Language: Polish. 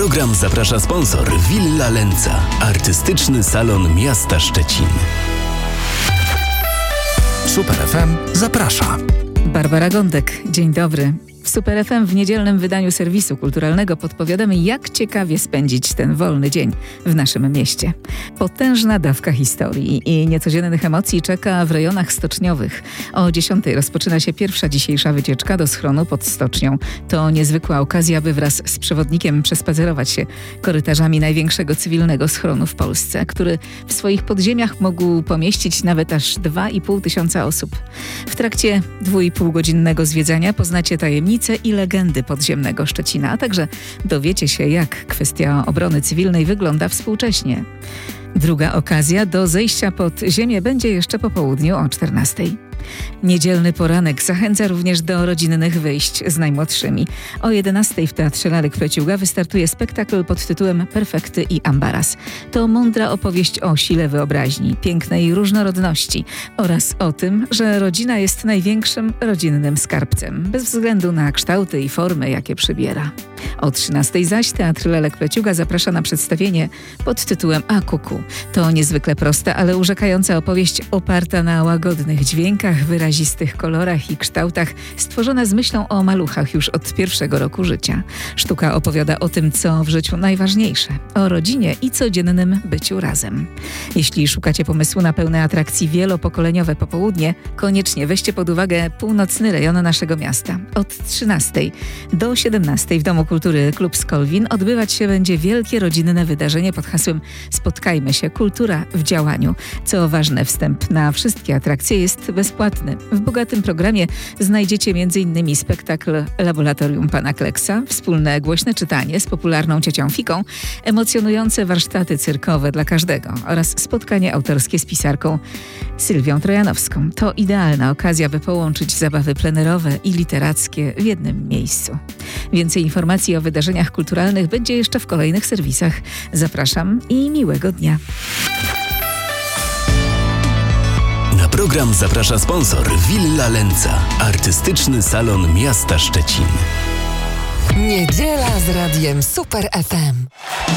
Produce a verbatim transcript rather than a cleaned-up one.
program zaprasza sponsor Villa Lenca, artystyczny salon miasta Szczecin. Super F M zaprasza. Barbara Gądek, dzień dobry. W Super F M w niedzielnym wydaniu serwisu kulturalnego podpowiadamy, jak ciekawie spędzić ten wolny dzień w naszym mieście. Potężna dawka historii i niecodziennych emocji czeka w rejonach stoczniowych. O dziesiątej rozpoczyna się pierwsza dzisiejsza wycieczka do schronu pod stocznią. To niezwykła okazja, by wraz z przewodnikiem przespacerować się korytarzami największego cywilnego schronu w Polsce, który w swoich podziemiach mógł pomieścić nawet aż dwa i pół tysiąca osób. W trakcie dwuipółgodzinnego zwiedzania poznacie tajemnice i legendy podziemnego Szczecina, a także dowiecie się, jak kwestia obrony cywilnej wygląda współcześnie. Druga okazja do zejścia pod ziemię będzie jeszcze po południu o czternastej. Niedzielny poranek zachęca również do rodzinnych wyjść z najmłodszymi. O jedenastej w Teatrze Lalek-Pleciuga wystartuje spektakl pod tytułem Perfekty i Ambaras. To mądra opowieść o sile wyobraźni, pięknej różnorodności oraz o tym, że rodzina jest największym rodzinnym skarbcem, bez względu na kształty i formy, jakie przybiera. O trzynastej zaś Teatr Lalek-Pleciuga zaprasza na przedstawienie pod tytułem A Kuku. To niezwykle prosta, ale urzekająca opowieść oparta na łagodnych dźwiękach, wyrazistych kolorach i kształtach, stworzona z myślą o maluchach już od pierwszego roku życia. Sztuka opowiada o tym, co w życiu najważniejsze, o rodzinie i codziennym byciu razem. Jeśli szukacie pomysłu na pełne atrakcji wielopokoleniowe popołudnie, koniecznie weźcie pod uwagę północny rejon naszego miasta. Od trzynastej do siedemnastej w Domu Kultury Klub Skolwin odbywać się będzie wielkie rodzinne wydarzenie pod hasłem Spotkajmy się, kultura w działaniu. Co ważne, wstęp na wszystkie atrakcje jest bezpłatny. W bogatym programie znajdziecie między innymi spektakl Laboratorium Pana Kleksa, wspólne głośne czytanie z popularną ciocią Fiką, emocjonujące warsztaty cyrkowe dla każdego oraz spotkanie autorskie z pisarką Sylwią Trojanowską. To idealna okazja, by połączyć zabawy plenerowe i literackie w jednym miejscu. Więcej informacji o wydarzeniach kulturalnych będzie jeszcze w kolejnych serwisach. Zapraszam i miłego dnia. Na program zaprasza sponsor Villa Lenca, artystyczny salon miasta Szczecin. Niedziela z radiem Super F M.